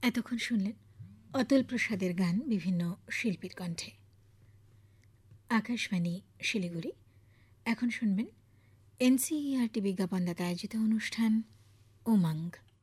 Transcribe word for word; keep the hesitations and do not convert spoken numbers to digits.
এতক্ষণ শুনলেন অতুল প্রসাদের গান বিভিন্ন শিল্পীর কণ্ঠে। আকাশবাণী শিলিগুড়ি। এখন শুনবেন এনসিইআরটি বিজ্ঞাপনদাতা আয়োজিত অনুষ্ঠান উমঙ্গ।